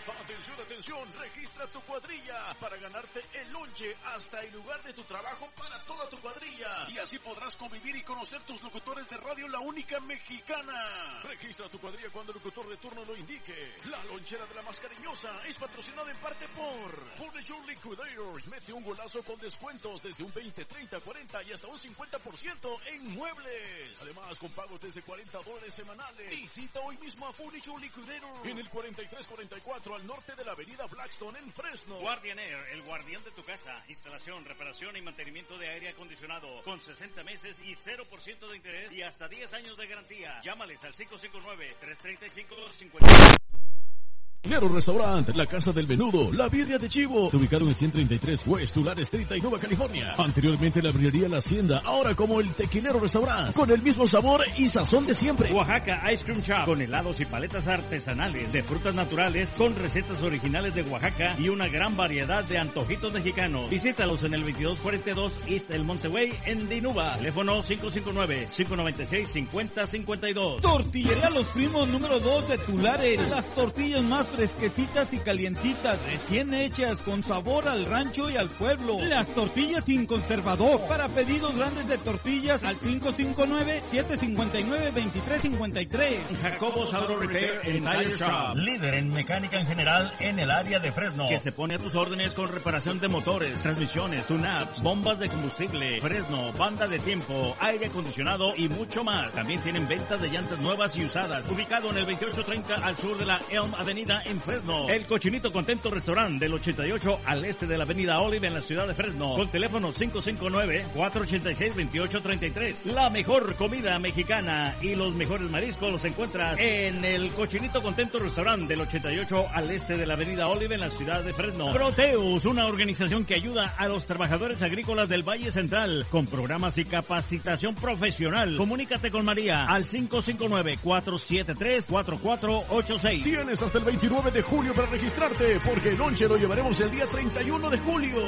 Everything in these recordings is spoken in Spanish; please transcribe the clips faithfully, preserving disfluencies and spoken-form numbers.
Atención, atención, registra tu cuadrilla para ganarte el lonche hasta el lugar de tu trabajo para toda tu cuadrilla. Y así podrás convivir y conocer tus locutores de radio La Única Mexicana. Registra tu cuadrilla cuando el locutor de turno lo indique. La lonchera de la más cariñosa es patrocinada en parte por Furniture Liquidators. Mete un golazo con descuentos desde un veinte, treinta, cuarenta y hasta un cincuenta por ciento en muebles. Además, con pagos desde cuarenta dólares semanales. Visita hoy mismo a Furniture Liquidators en el cuarenta y tres cuarenta y cuatro al norte de la avenida Blackstone en Fresno. Guardian Air, el guardián de tu casa. Instalación, reparación y mantenimiento de aire acondicionado con sesenta meses y cero por ciento de interés y hasta diez años de garantía. Llámales al cinco cinco nueve, tres tres cinco, cinco cero. Tequilero Restaurant, la casa del menudo, la birria de chivo, ubicado en ciento treinta y tres West Tulare Street, Nueva California. Anteriormente la birrería La Hacienda, ahora como el Tequilero Restaurant, con el mismo sabor y sazón de siempre. Oaxaca Ice Cream Shop, con helados y paletas artesanales de frutas naturales, con recetas originales de Oaxaca y una gran variedad de antojitos mexicanos. Visítalos en el veintidós cuarenta y dos East El Monteway en Dinuba. Teléfono cinco cinco nueve, cinco nueve seis, cinco cero cinco dos. Tortillería Los Primos número dos de Tulare. Las tortillas más fresquecitas y calientitas, recién hechas, con sabor al rancho y al pueblo. Las tortillas sin conservador. Para pedidos grandes de tortillas al cinco cinco nueve, siete cinco nueve, dos tres cinco tres. Jacobos Auto Repair and Tire Shop, líder en mecánica en general en el área de Fresno, que se pone a tus órdenes con reparación de motores, transmisiones, tune-ups, bombas de combustible, Fresno, banda de tiempo, aire acondicionado y mucho más. También tienen ventas de llantas nuevas y usadas. Ubicado en el veintiocho treinta al sur de la Elm Avenida en Fresno. El Cochinito Contento Restaurant del ochenta y ocho al este de la avenida Olive en la ciudad de Fresno. Con teléfono cinco cinco nueve, cuatro ocho seis, dos ocho tres tres. La mejor comida mexicana y los mejores mariscos los encuentras en el Cochinito Contento Restaurant del ochenta y ocho al este de la avenida Olive en la ciudad de Fresno. Proteus, una organización que ayuda a los trabajadores agrícolas del Valle Central con programas y capacitación profesional. Comunícate con María al cinco cinco nueve, cuatro siete tres, cuatro cuatro ocho seis. Tienes hasta el veintinueve de julio para registrarte, porque el lonche lo llevaremos el día treinta y uno de julio.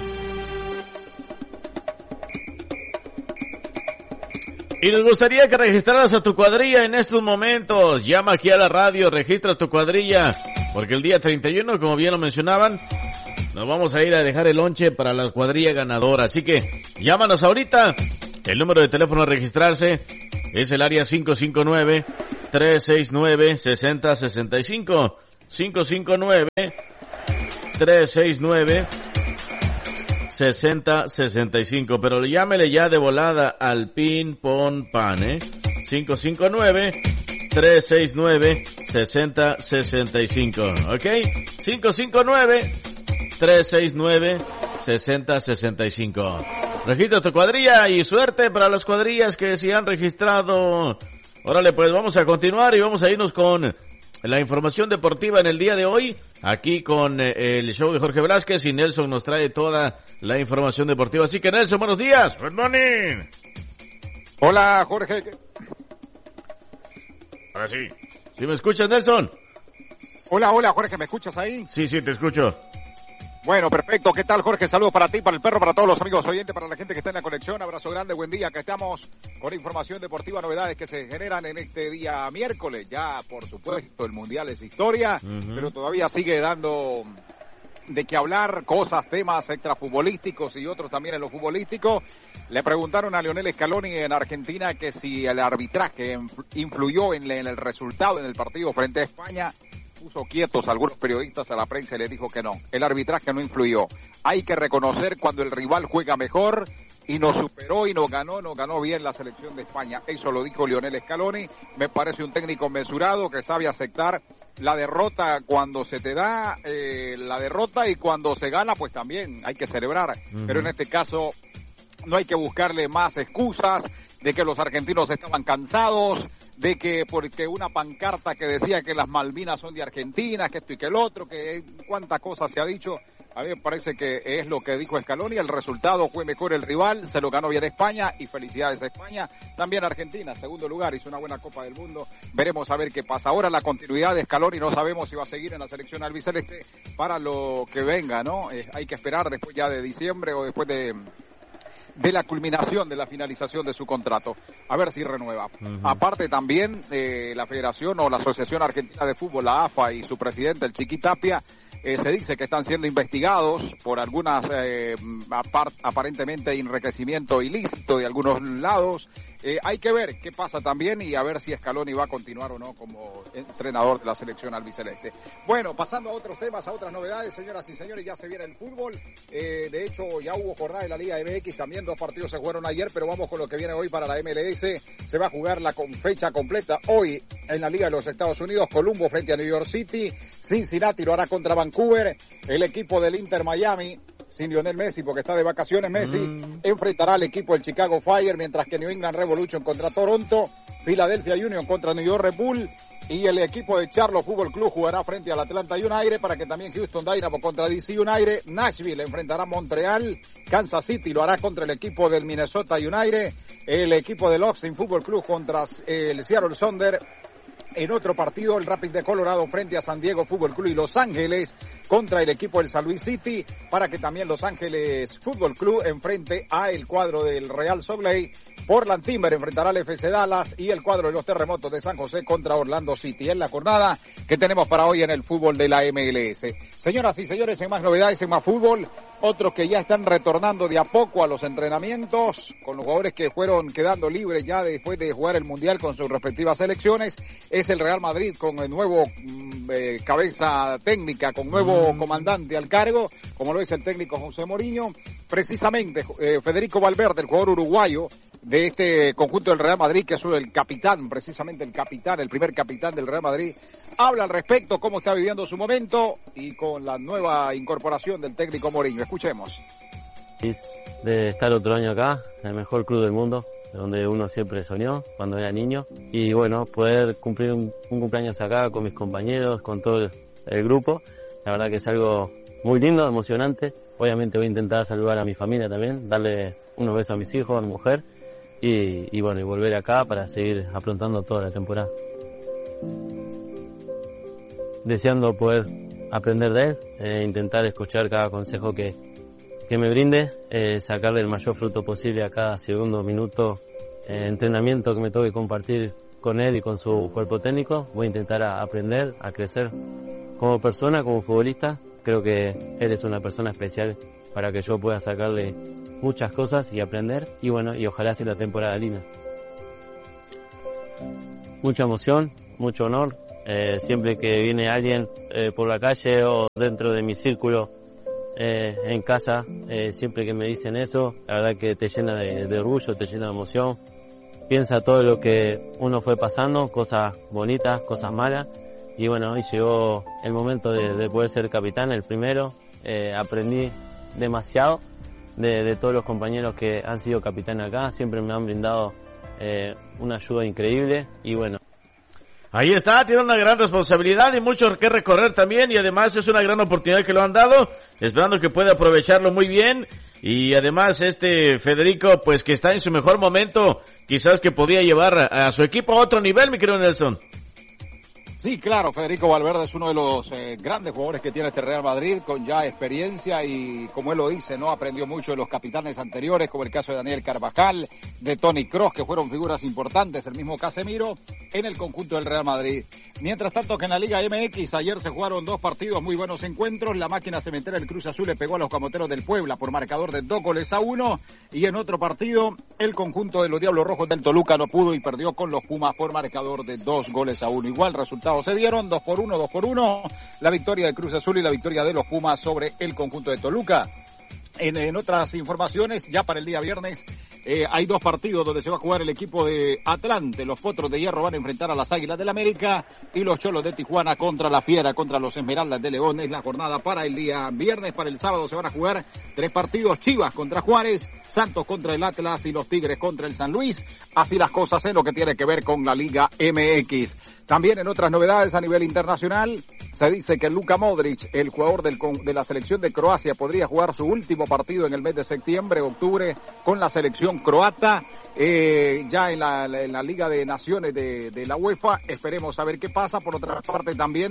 Y nos gustaría que registraras a tu cuadrilla en estos momentos. Llama aquí a la radio, registra tu cuadrilla, porque el día treinta y uno, como bien lo mencionaban, nos vamos a ir a dejar el lonche para la cuadrilla ganadora. Así que llámanos ahorita. El número de teléfono a registrarse es el área cinco cinco nueve, tres seis nueve, seis cero seis cinco. cinco cinco nueve, tres seis nueve, seis cero seis cinco. Pero llámele ya de volada al Pin Pon Pan, ¿eh? cinco cinco nueve, tres seis nueve, seis cero seis cinco. ¿Ok? cinco cinco nueve, tres seis nueve, seis cero seis cinco. Registra tu cuadrilla y suerte para las cuadrillas que se han registrado. Órale, pues vamos a continuar y vamos a irnos con la información deportiva en el día de hoy, aquí con eh, el show de Jorge Velázquez, y Nelson nos trae toda la información deportiva. Así que Nelson, buenos días. Good morning. Hola, Jorge. Ahora sí. ¿Sí me escuchas, Nelson? Hola, hola, Jorge, ¿me escuchas ahí? Sí, sí, te escucho. Bueno, perfecto. ¿Qué tal, Jorge? Saludos para ti, para el perro, para todos los amigos oyentes, para la gente que está en la conexión. Abrazo grande, buen día. Acá estamos con información deportiva, novedades que se generan en este día miércoles. Ya, por supuesto, el Mundial es historia, uh-huh. pero todavía sigue dando de qué hablar, cosas, temas extrafutbolísticos y otros también en lo futbolístico. Le preguntaron a Lionel Scaloni en Argentina que si el arbitraje influyó en el resultado en el partido frente a España. Puso quietos a algunos periodistas, a la prensa, y le dijo que no, el arbitraje no influyó. Hay que reconocer cuando el rival juega mejor, y nos superó y nos ganó, nos ganó bien la selección de España. Eso lo dijo Lionel Scaloni. Me parece un técnico mesurado que sabe aceptar la derrota cuando se te da eh, la derrota, y cuando se gana pues también hay que celebrar. Uh-huh. Pero en este caso no hay que buscarle más excusas de que los argentinos estaban cansados, de que porque una pancarta que decía que las Malvinas son de Argentina, que esto y que el otro, que cuántas cosas se ha dicho. A mí me parece que es lo que dijo Scaloni. El resultado fue mejor el rival, se lo ganó bien España, y felicidades a España. También Argentina, segundo lugar, hizo una buena Copa del Mundo. Veremos a ver qué pasa. Ahora la continuidad de Scaloni, no sabemos si va a seguir en la selección albiceleste para lo que venga, ¿no? Eh, hay que esperar después ya de diciembre o después de... de la culminación de la finalización de su contrato. A ver si renueva. Uh-huh. Aparte también eh, la Federación o la Asociación Argentina de Fútbol, la A F A, y su presidente, el Chiqui Tapia, eh, se dice que están siendo investigados por algunas eh, apart, aparentemente enriquecimiento ilícito de algunos lados. Eh, hay que ver qué pasa también y a ver si Scaloni va a continuar o no como entrenador de la selección albiceleste. Bueno, pasando a otros temas, a otras novedades, señoras y señores, ya se viene el fútbol. Eh, de hecho, ya hubo jornada en la Liga M X, también dos partidos se jugaron ayer, pero vamos con lo que viene hoy para la M L S. Se va a jugar la con fecha completa hoy en la Liga de los Estados Unidos. Columbo frente a New York City. Cincinnati lo hará contra Vancouver. El equipo del Inter Miami, sin Lionel Messi porque está de vacaciones Messi, mm. enfrentará al equipo del Chicago Fire, mientras que New England Revolution contra Toronto, Philadelphia Union contra New York Red Bull, y el equipo de Charlotte Football Club jugará frente al Atlanta United, para que también Houston Dynamo contra D C United, Nashville enfrentará a Montreal, Kansas City lo hará contra el equipo del Minnesota United, el equipo del Austin Football Club contra el Seattle Sounders. En otro partido, el Rapid de Colorado frente a San Diego Fútbol Club y Los Ángeles contra el equipo del San Luis City, para que también Los Ángeles Fútbol Club enfrente a el cuadro del Real Salt Lake. Portland Timber enfrentará al F C Dallas y el cuadro de los Terremotos de San José contra Orlando City. Es la jornada que tenemos para hoy en el fútbol de la M L S. Señoras y señores, en más novedades, en más fútbol, otros que ya están retornando de a poco a los entrenamientos, con los jugadores que fueron quedando libres ya después de jugar el Mundial con sus respectivas selecciones, es el Real Madrid con el nuevo eh, cabeza técnica, con nuevo mm. comandante al cargo, como lo es el técnico José Mourinho. Precisamente eh, Federico Valverde, el jugador uruguayo de este conjunto del Real Madrid, que es el capitán, precisamente el capitán, el primer capitán del Real Madrid, habla al respecto, cómo está viviendo su momento y con la nueva incorporación del técnico Mourinho. Escuchemos. De estar otro año acá, en el mejor club del mundo, donde uno siempre soñó cuando era niño, y bueno, poder cumplir un, un cumpleaños acá con mis compañeros, con todo el, el grupo, la verdad que es algo muy lindo, emocionante. Obviamente voy a intentar saludar a mi familia también, darle unos besos a mis hijos, a mi mujer, y, y bueno, y volver acá para seguir afrontando toda la temporada. Deseando poder aprender de él, eh, intentar escuchar cada consejo que, que me brinde, eh, sacarle el mayor fruto posible a cada segundo, minuto, eh, entrenamiento que me toque compartir con él y con su cuerpo técnico. Voy a intentar a aprender, a crecer como persona, como futbolista. Creo que él es una persona especial para que yo pueda sacarle muchas cosas y aprender, y bueno, y ojalá sea la temporada linda. Mucha emoción, mucho honor. Eh, siempre que viene alguien eh, por la calle o dentro de mi círculo eh, en casa, eh, siempre que me dicen eso, la verdad que te llena de, de orgullo, te llena de emoción. Piensa todo lo que uno fue pasando, cosas bonitas, cosas malas, y bueno, hoy llegó el momento de, de poder ser capitán, el primero. Eh, aprendí demasiado de, de todos los compañeros que han sido capitán acá, siempre me han brindado eh, una ayuda increíble, y bueno. Ahí está, tiene una gran responsabilidad y mucho que recorrer también, y además es una gran oportunidad que lo han dado, esperando que pueda aprovecharlo muy bien. Y además este Federico, pues que está en su mejor momento, quizás que podía llevar a, a su equipo a otro nivel, mi querido Nelson. Sí, claro, Federico Valverde es uno de los eh, grandes jugadores que tiene este Real Madrid, con ya experiencia, y como él lo dice, no aprendió mucho de los capitanes anteriores, como el caso de Daniel Carvajal, de Toni Kroos, que fueron figuras importantes, el mismo Casemiro, en el conjunto del Real Madrid. Mientras tanto que en la Liga M X ayer se jugaron dos partidos, muy buenos encuentros. La máquina cementera del Cruz Azul le pegó a los Camoteros del Puebla por marcador de dos goles a uno, y en otro partido el conjunto de los Diablos Rojos del Toluca no pudo y perdió con los Pumas por marcador de dos goles a uno. Igual resultado se dieron, dos por uno, dos por uno, la victoria de Cruz Azul y la victoria de los Pumas sobre el conjunto de Toluca. En, en otras informaciones, ya para el día viernes, eh, hay dos partidos donde se va a jugar el equipo de Atlante. Los Potros de Hierro van a enfrentar a las Águilas del América, y los Cholos de Tijuana contra la Fiera, contra los Esmeraldas de León. Es la jornada para el día viernes. Para el sábado se van a jugar tres partidos: Chivas contra Juárez, Santos contra el Atlas y los Tigres contra el San Luis. Así las cosas en lo que tiene que ver con la Liga M X. También en otras novedades a nivel internacional, se dice que Luka Modric, el jugador del, de la selección de Croacia, podría jugar su último partido en el mes de septiembre, octubre, con la selección croata, eh, ya en la, en la Liga de Naciones de, de la UEFA. Esperemos a ver qué pasa. Por otra parte también,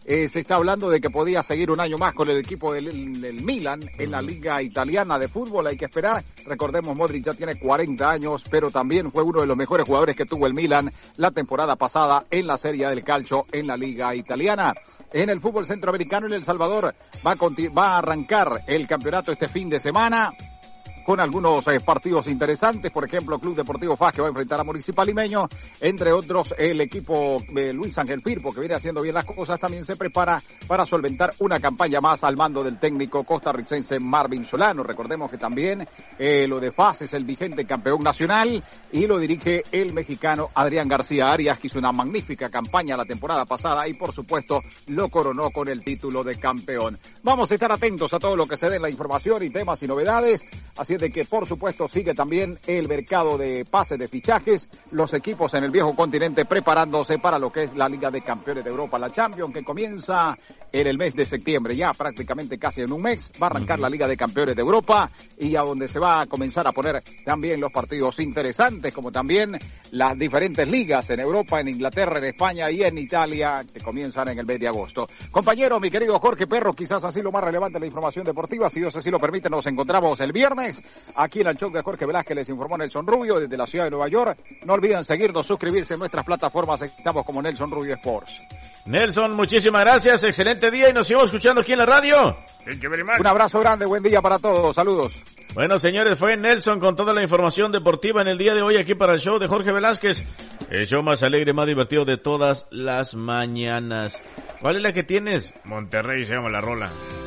Eh, se está hablando de que podía seguir un año más con el equipo del, del Milan en la Liga Italiana de Fútbol. Hay que esperar. Recordemos, Modric ya tiene cuarenta años, pero también fue uno de los mejores jugadores que tuvo el Milan la temporada pasada en la Serie del Calcio en la Liga Italiana. En el fútbol centroamericano, en El Salvador va a, va a arrancar el campeonato este fin de semana con algunos eh, partidos interesantes. Por ejemplo, Club Deportivo F A S, que va a enfrentar a Municipal Limeño, entre otros el equipo de Luis Ángel Firpo, que viene haciendo bien las cosas, también se prepara para solventar una campaña más al mando del técnico costarricense Marvin Solano. Recordemos que también eh, lo de F A S es el vigente campeón nacional y lo dirige el mexicano Adrián García Arias, que hizo una magnífica campaña la temporada pasada y por supuesto lo coronó con el título de campeón. Vamos a estar atentos a todo lo que se dé en la información y temas y novedades, así de que por supuesto sigue también el mercado de pases de fichajes, los equipos en el viejo continente preparándose para lo que es la Liga de Campeones de Europa, la Champions, que comienza en el mes de septiembre, ya prácticamente casi en un mes va a arrancar uh-huh. la Liga de Campeones de Europa, y a donde se va a comenzar a poner también los partidos interesantes, como también las diferentes ligas en Europa, en Inglaterra, en España y en Italia, que comienzan en el mes de agosto. Compañero, mi querido Jorge Perro, quizás así lo más relevante de la información deportiva, si Dios así lo permite, nos encontramos el viernes aquí en el show de Jorge Velázquez. Les informó Nelson Rubio desde la ciudad de Nueva York. No olviden seguirnos, suscribirse en nuestras plataformas. Estamos como Nelson Rubio Sports. Nelson, muchísimas gracias. Excelente día y nos seguimos escuchando aquí en la radio. Un abrazo grande, buen día para todos. Saludos. Bueno, señores, fue Nelson con toda la información deportiva en el día de hoy aquí para el show de Jorge Velázquez. El show más alegre, más divertido de todas las mañanas. ¿Cuál es la que tienes? Monterrey se llama la rola.